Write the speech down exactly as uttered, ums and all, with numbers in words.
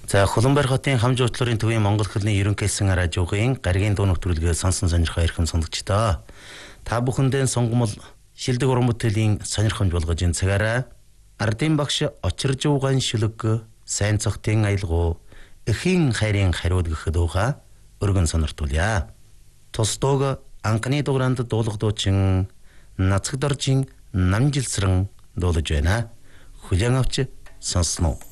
За Улаанбаатар хотын Хамж утлуурын төвийн Монгол хэлний ерөнхий хэсэг радиогийн гаригийн дуу нэвтрүүлгээ сонсон сонирхоо ирхэм сонгогчдоо. Та бүхэндээ сонгомол шилдэг уран бүтээлийн сонирхомж болгож энэ цагаараа ардын багш очирж угаан шүлэг сайн цогтын аялгуу эхийн хайрын хариуд гэхэд угаа өргөн сониртуулъя. Тус дууг анхны дуграанд дуулгадуучин нацагдоржин намжилсран дуулж байна. Хүлээн авч сонсноо.